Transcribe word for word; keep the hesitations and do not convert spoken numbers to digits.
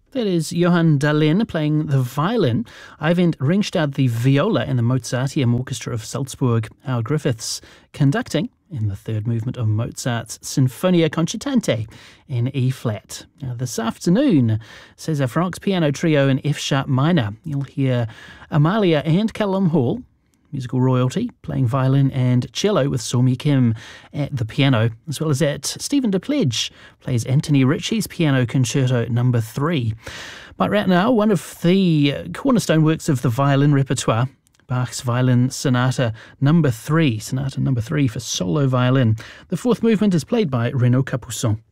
That is Johann Dahlin playing the violin. Eyvind Ringstad the viola, and the Mozarteum Orchestra of Salzburg. Howard Griffiths conducting in the third movement of Mozart's Sinfonia Concertante in E-flat. Now, this afternoon, César Franck's piano trio in F-sharp minor. You'll hear Amalia and Callum Hall, musical royalty, playing violin and cello with Somi Kim at the piano, as well as that Stephen DePledge plays Anthony Ritchie's Piano Concerto number three. But right now, one of the cornerstone works of the violin repertoire, Bach's Violin Sonata number three, Sonata number three for solo violin. The fourth movement is played by Renaud Capuçon.